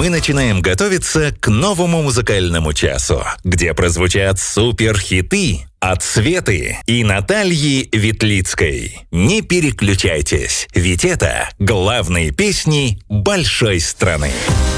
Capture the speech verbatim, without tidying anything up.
мы начинаем готовиться к новому музыкальному часу, где прозвучат суперхиты от Светы и Натальи Ветлицкой. Не переключайтесь, ведь это главные песни большой страны.